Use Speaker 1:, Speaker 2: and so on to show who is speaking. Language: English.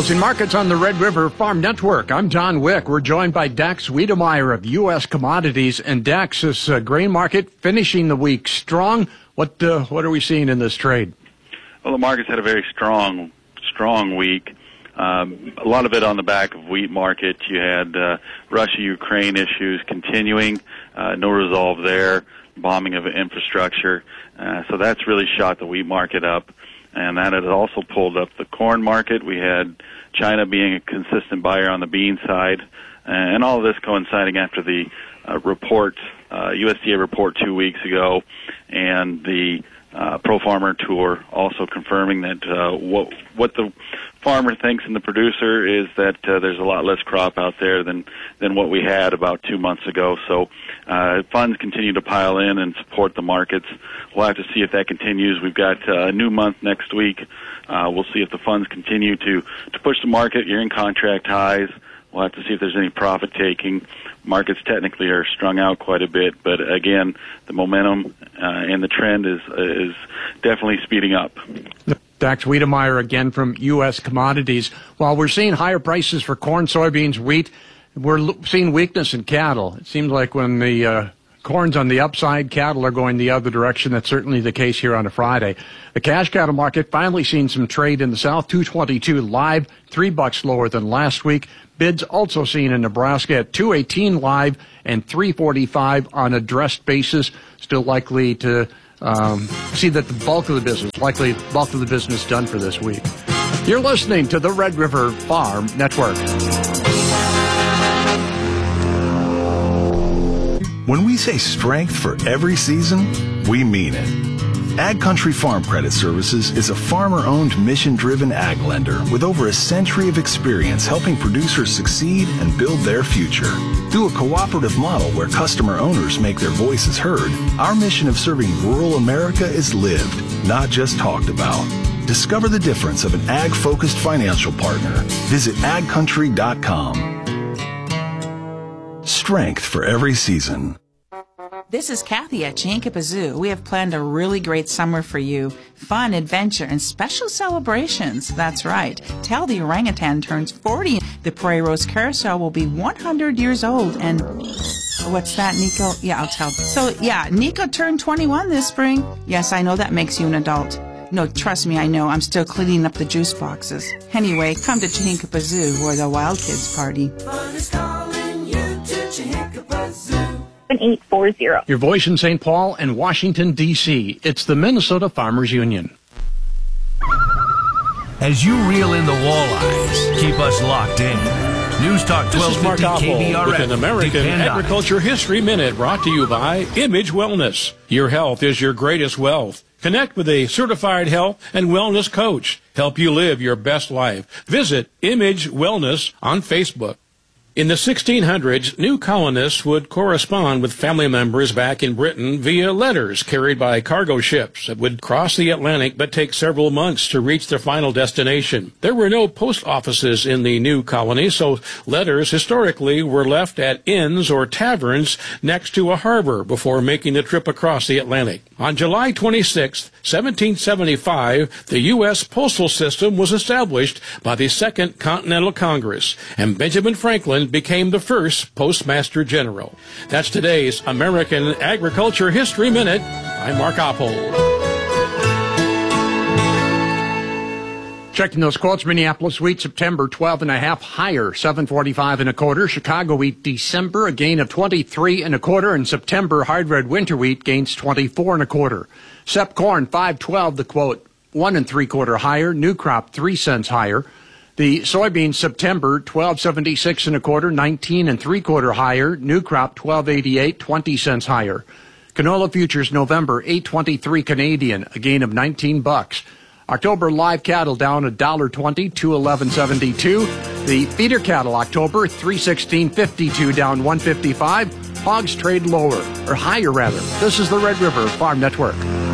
Speaker 1: Closing markets on the Red River Farm Network. I'm Don Wick. We're joined by Dax Wiedemeyer of U.S. Commodities. And Dax, this grain market finishing the week strong. What are we seeing in this trade?
Speaker 2: Well, the market's had a very strong week. A lot of it on the back of wheat market. You had Russia-Ukraine issues continuing, no resolve there, bombing of infrastructure. So that's really shot the wheat market up. And that has also pulled up the corn market. We had China being a consistent buyer on the bean side, and all of this coinciding after the USDA report 2 weeks ago, and the Pro Farmer Tour also confirming that what the farmer thinks and the producer is that there's a lot less crop out there than what we had about 2 months ago. So funds continue to pile in and support the markets. We'll have to see if that continues. We've got a new month next week. We'll see if the funds continue to push the market. You're in contract highs. We'll have to see if there's any profit taking. Markets technically are strung out quite a bit, but again, the momentum and the trend is definitely speeding up.
Speaker 1: Dax Wiedemeyer again from U.S. Commodities. While we're seeing higher prices for corn, soybeans, wheat, we're seeing weakness in cattle. It seems like when the corn's on the upside, cattle are going the other direction. That's certainly the case here on a Friday. The cash cattle market finally seen some trade in the south. 222 live, $3 lower than last week. Bids also seen in Nebraska at 218 live and 345 on a dressed basis. Still likely to see that the bulk of the business done for this week. You're listening to the Red River Farm Network.
Speaker 3: When we say strength for every season, we mean it. Ag Country Farm Credit Services is a farmer-owned, mission-driven ag lender with over a century of experience helping producers succeed and build their future. Through a cooperative model where customer owners make their voices heard, our mission of serving rural America is lived, not just talked about. Discover the difference of an ag-focused financial partner. Visit agcountry.com. Strength for every season.
Speaker 4: This is Kathy at Chihinkapa Zoo. We have planned a really great summer for you. Fun, adventure, and special celebrations. That's right. Tell the orangutan turns 40. The Prairie Rose Carousel will be 100 years old. And what's that, Nico? Yeah, I'll tell. So, yeah, Nico turned 21 this spring. Yes, I know that makes you an adult. No, trust me, I know. I'm still cleaning up the juice boxes. Anyway, come to Chihinkapa Zoo where the wild kids party.
Speaker 5: Fun is calling you to Chihinkapa Zoo.
Speaker 6: 840.
Speaker 1: Your voice in St. Paul and Washington, D.C. It's the Minnesota Farmers Union.
Speaker 7: As you reel in the walleyes, keep us locked in. News Talk 1250
Speaker 8: This is Mark Opple with an American Agriculture History Minute brought to you by Image Wellness. Your health is your greatest wealth. Connect with a certified health and wellness coach. Help you live your best life. Visit Image Wellness on Facebook. In the 1600s, new colonists would correspond with family members back in Britain via letters carried by cargo ships that would cross the Atlantic but take several months to reach their final destination. There were no post offices in the new colony, so letters historically were left at inns or taverns next to a harbor before making the trip across the Atlantic. On July 26, 1775, the U.S. postal system was established by the Second Continental Congress, and Benjamin Franklin became the first Postmaster General. That's today's American Agriculture History Minute. I'm Mark Opple.
Speaker 1: Checking those quotes, Minneapolis wheat September 12.5 higher, 745 1/4. Chicago wheat December a gain of 23 1/4, and September hard red winter wheat gains 24 1/4. Sep corn 512 the quote 1 3/4 higher, new crop 3 cents higher. The soybeans September 12.76 1/4, 19 3/4 higher, new crop 12.88, 20 cents higher. Canola futures November 8.23 Canadian, a gain of $19. October live cattle down $1.20, 211.72. The feeder cattle October 316.52 down 155. Hogs trade lower, or higher rather. This is the Red River Farm Network.